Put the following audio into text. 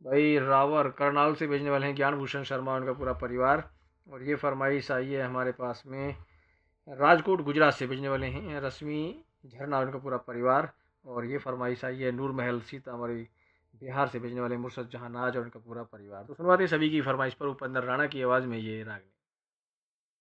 भाई रावर करनाल से भेजने वाले हैं ज्ञान भूषण शर्मा और उनका पूरा परिवार। और ये फरमाइश आई है हमारे पास में राजकोट गुजरात से भेजने वाले हैं रश्मि झरना और उनका पूरा परिवार। और ये फरमाइश आई है नूर महल सीतामढ़ी बिहार से भेजने वाले मुर्शद जहां नाज और उनका पूरा परिवार। तो सुनवाते हैं सभी की फरमाइश पर उपेंद्र राणा की आवाज़ में ये राग।